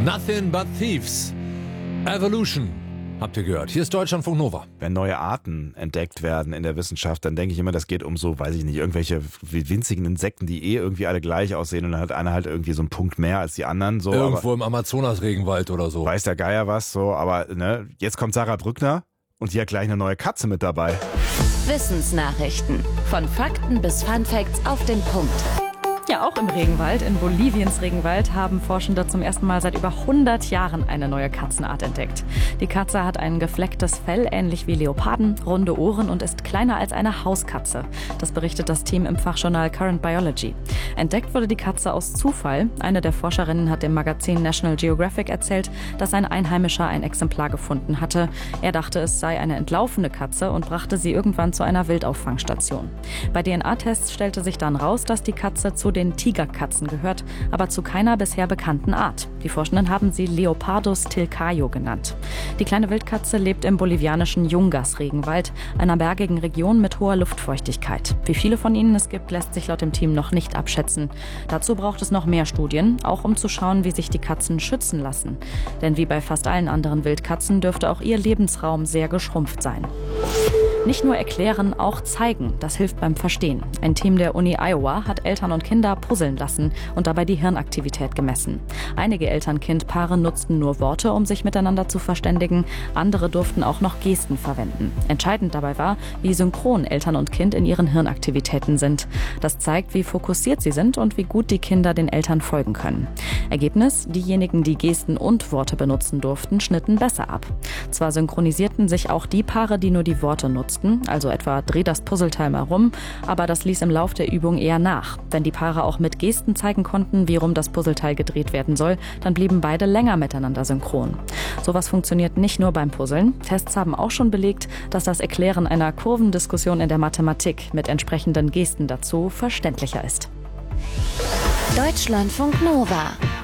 Nothing but Thieves. Evolution. Habt ihr gehört? Hier ist Deutschlandfunk Nova. Wenn neue Arten entdeckt werden in der Wissenschaft, dann denke ich immer, das geht um so, weiß ich nicht, irgendwelche winzigen Insekten, die irgendwie alle gleich aussehen und dann hat einer halt irgendwie so einen Punkt mehr als die anderen. So, Irgendwo im Amazonas-Regenwald oder so. Weiß der Geier was, so, aber ne, jetzt kommt Sarah Brückner und die hat gleich eine neue Katze mit dabei. Wissensnachrichten. Von Fakten bis Funfacts auf den Punkt. Ja, auch im Regenwald, in Boliviens Regenwald, haben Forschende zum ersten Mal seit über 100 Jahren eine neue Katzenart entdeckt. Die Katze hat ein geflecktes Fell, ähnlich wie Leoparden, runde Ohren und ist kleiner als eine Hauskatze. Das berichtet das Team im Fachjournal Current Biology. Entdeckt wurde die Katze aus Zufall. Eine der Forscherinnen hat dem Magazin National Geographic erzählt, dass ein Einheimischer ein Exemplar gefunden hatte. Er dachte, es sei eine entlaufene Katze und brachte sie irgendwann zu einer Wildauffangstation. Bei DNA-Tests stellte sich dann raus, dass die Katze zu den Tigerkatzen gehört, aber zu keiner bisher bekannten Art. Die Forschenden haben sie Leopardus tilcaio genannt. Die kleine Wildkatze lebt im bolivianischen Yungas-Regenwald, einer bergigen Region mit hoher Luftfeuchtigkeit. Wie viele von ihnen es gibt, lässt sich laut dem Team noch nicht abschätzen. Dazu braucht es noch mehr Studien, auch um zu schauen, wie sich die Katzen schützen lassen. Denn wie bei fast allen anderen Wildkatzen dürfte auch ihr Lebensraum sehr geschrumpft sein. Nicht nur erklären, auch zeigen. Das hilft beim Verstehen. Ein Team der Uni Iowa hat Eltern und Kinder puzzeln lassen und dabei die Hirnaktivität gemessen. Einige Eltern-Kind-Paare nutzten nur Worte, um sich miteinander zu verständigen. Andere durften auch noch Gesten verwenden. Entscheidend dabei war, wie synchron Eltern und Kind in ihren Hirnaktivitäten sind. Das zeigt, wie fokussiert sie sind und wie gut die Kinder den Eltern folgen können. Ergebnis: Diejenigen, die Gesten und Worte benutzen durften, schnitten besser ab. Zwar synchronisierten sich auch die Paare, die nur die Worte nutzten, also etwa dreh das Puzzleteil mal rum, aber das ließ im Lauf der Übung eher nach. Wenn die Paare auch mit Gesten zeigen konnten, wie rum das Puzzleteil gedreht werden soll, dann blieben beide länger miteinander synchron. Sowas funktioniert nicht nur beim Puzzeln. Tests haben auch schon belegt, dass das Erklären einer Kurvendiskussion in der Mathematik mit entsprechenden Gesten dazu verständlicher ist. Deutschlandfunk Nova.